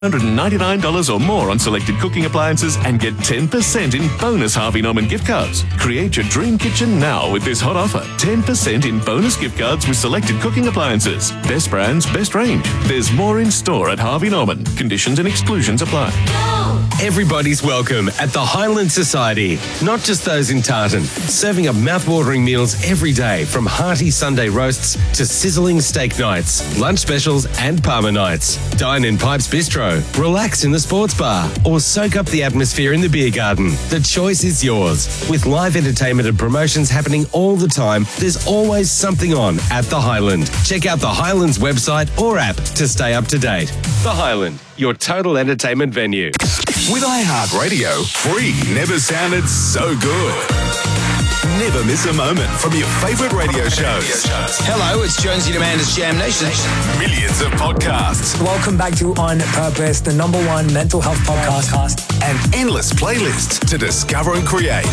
$199 or more on selected cooking appliances and get 10% in bonus Harvey Norman gift cards. Create your dream kitchen now with this hot offer. 10% in bonus gift cards with selected cooking appliances. Best brands, best range. There's more in store at Harvey Norman. Conditions and exclusions apply. Everybody's welcome at the Highland Society. Not just those in Tartan. Serving up mouth-watering meals every day, from hearty Sunday roasts to sizzling steak nights, lunch specials and Parma nights. Dine in Pipes Bistro, relax in the sports bar, or soak up the atmosphere in the beer garden. The choice is yours. With live entertainment and promotions happening all the time, there's always something on at the Highland. Check out the Highland's website or app to stay up to date. The Highland, your total entertainment venue. With iHeartRadio, free never sounded so good. Never miss a moment from your favourite radio shows. Hello, it's Jonesy and Amanda's Jam Nation. Millions of podcasts. Welcome back to On Purpose, the #1 mental health podcast. And endless playlists to discover and create.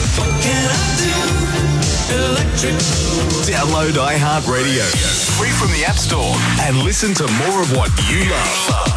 Download iHeartRadio, free from the App Store, and listen to more of what you love.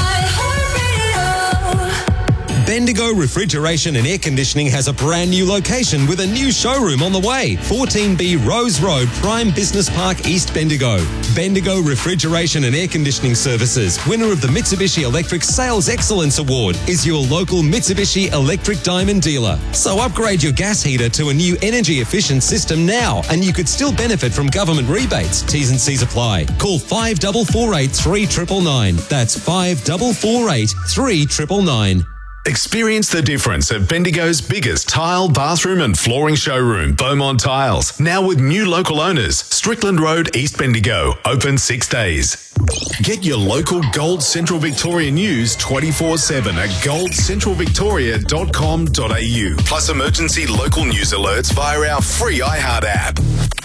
Bendigo Refrigeration and Air Conditioning has a brand new location with a new showroom on the way. 14B Rose Road, Prime Business Park, East Bendigo. Bendigo Refrigeration and Air Conditioning Services, winner of the Mitsubishi Electric Sales Excellence Award, is your local Mitsubishi Electric Diamond dealer. So upgrade your gas heater to a new energy efficient system now, and you could still benefit from government rebates. T's and C's apply. Call 5448 3999. That's 5448 3999. Experience the difference at Bendigo's biggest tile, bathroom and flooring showroom, Beaumont Tiles. Now with new local owners, Strickland Road, East Bendigo, open 6 days. Get your local Gold Central Victoria news 24/7 at goldcentralvictoria.com.au. Plus emergency local news alerts via our free iHeart app.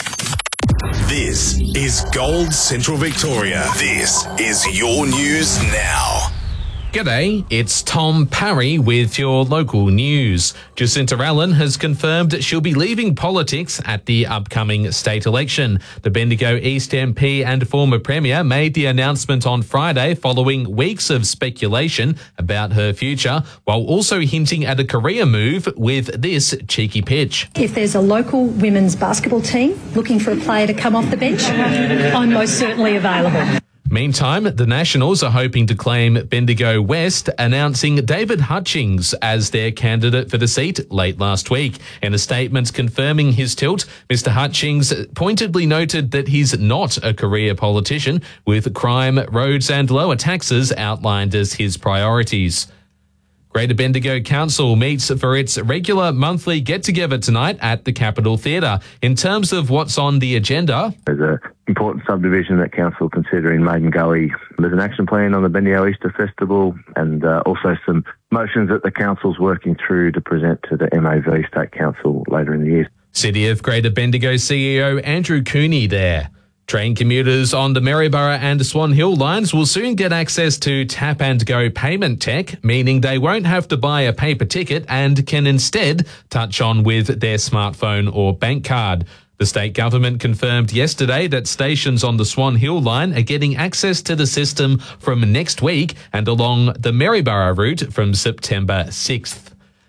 This is Gold Central Victoria. This is your news now. G'day, it's Tom Parry with your local news. Jacinta Allen has confirmed she'll be leaving politics at the upcoming state election. The Bendigo East MP and former Premier made the announcement on Friday following weeks of speculation about her future, while also hinting at a career move with this cheeky pitch. If there's a local women's basketball team looking for a player to come off the bench, I'm most certainly available. Meantime, the Nationals are hoping to claim Bendigo West, announcing David Hutchings as their candidate for the seat late last week. In a statement confirming his tilt, Mr. Hutchings pointedly noted that he's not a career politician, with crime, roads and lower taxes outlined as his priorities. Greater Bendigo Council meets for its regular monthly get-together tonight at the Capitol Theatre. In terms of what's on the agenda, there's an important subdivision that Council considering Maiden Gully. There's an action plan on the Bendigo Easter Festival and also some motions that the Council's working through to present to the MAV State Council later in the year. City of Greater Bendigo CEO Andrew Cooney there. Train commuters on the Maryborough and Swan Hill lines will soon get access to tap and go payment tech, meaning they won't have to buy a paper ticket and can instead touch on with their smartphone or bank card. The state government confirmed yesterday that stations on the Swan Hill line are getting access to the system from next week and along the Maryborough route from September 6th.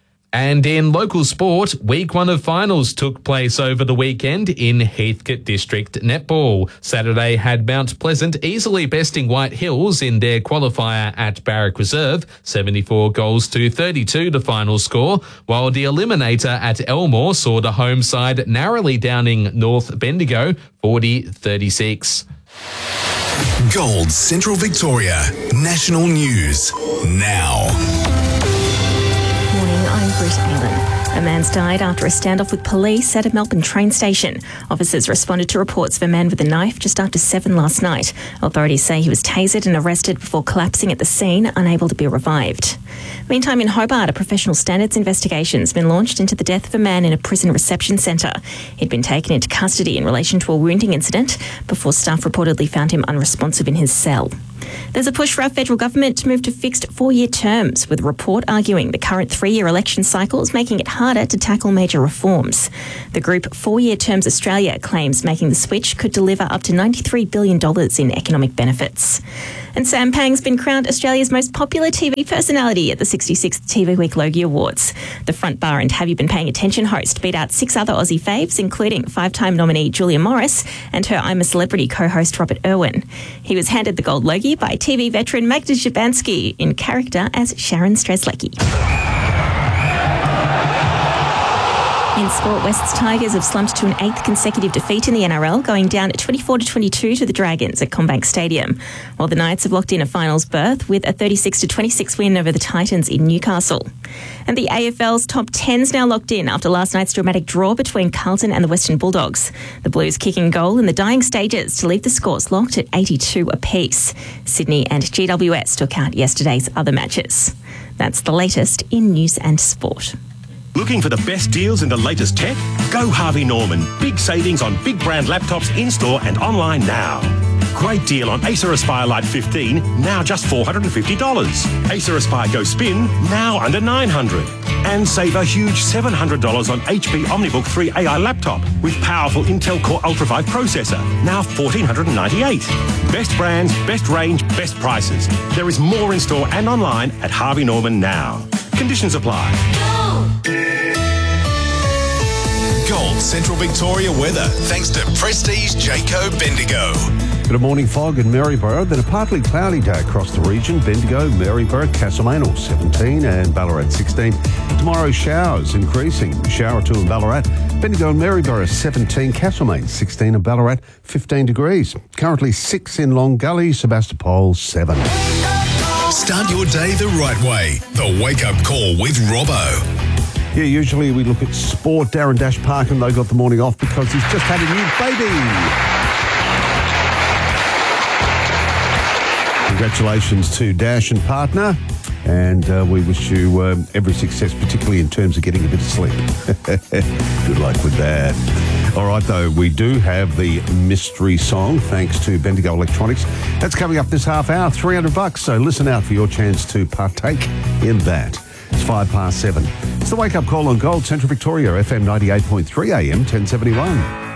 And in local sport, week 1 of finals took place over the weekend in Heathcote District Netball. Saturday had Mount Pleasant easily besting White Hills in their qualifier at Barrack Reserve, 74 goals to 32 the final score, while the eliminator at Elmore saw the home side narrowly downing North Bendigo, 40-36. Gold Central Victoria, national news now. I'm Britt Allen. A man's died after a standoff with police at a Melbourne train station. Officers responded to reports of a man with a knife just after 7 last night. Authorities say he was tasered and arrested before collapsing at the scene, unable to be revived. Meantime, in Hobart, a professional standards investigation has been launched into the death of a man in a prison reception centre. He'd been taken into custody in relation to a wounding incident before staff reportedly found him unresponsive in his cell. There's a push for our federal government to move to fixed 4-year terms, with a report arguing the current 3-year election cycle is making it harder to tackle major reforms. The group 4-Year Terms Australia claims making the switch could deliver up to $93 billion in economic benefits. And Sam Pang's been crowned Australia's most popular TV personality at the 66th TV Week Logie Awards. The Front Bar and Have You Been Paying Attention host beat out 6 other Aussie faves, including 5-time nominee Julia Morris and her I'm a Celebrity co-host Robert Irwin. He was handed the gold Logie by TV veteran Magda Szubanski in character as Sharon Strzelecki. In sport, West's Tigers have slumped to an 8th consecutive defeat in the NRL, going down at 24-22 to the Dragons at CommBank Stadium, while the Knights have locked in a finals berth with a 36-26 win over the Titans in Newcastle. And the AFL's top 10's now locked in after last night's dramatic draw between Carlton and the Western Bulldogs. The Blues kicking goal in the dying stages to leave the scores locked at 82 apiece. Sydney and GWS took out yesterday's other matches. That's the latest in news and sport. Looking for the best deals in the latest tech? Go Harvey Norman. Big savings on big brand laptops in-store and online now. Great deal on Acer Aspire Lite 15, now just $450. Acer Aspire Go Spin, now under $900. And save a huge $700 on HP OmniBook 3 AI laptop with powerful Intel Core Ultra 5 processor, now $1,498. Best brands, best range, best prices. There is more in store and online at Harvey Norman now. Conditions apply. Gold Central Victoria weather, thanks to Prestige Jayco Bendigo. Good morning, fog in Maryborough, then a partly cloudy day across the region. Bendigo, Maryborough, Castlemaine all 17 and Ballarat 16. Tomorrow showers increasing. Shower 2 in Ballarat. Bendigo and Maryborough 17, Castlemaine 16 and Ballarat 15 degrees. Currently 6 in Long Gully, Sebastopol 7. Start your day the right way. The Wake Up Call with Robbo. Yeah, usually we look at sport. Darren Dash Parkin, they got the morning off because he's just had a new baby. Congratulations to Dash and partner. And we wish you every success, particularly in terms of getting a bit of sleep. Good luck with that. All right, though, we do have the mystery song, thanks to Bendigo Electronics. That's coming up this half hour, $300. So listen out for your chance to partake in that. It's 7:05. It's the Wake Up Call on Gold Central Victoria, FM 98.3 AM, 1071.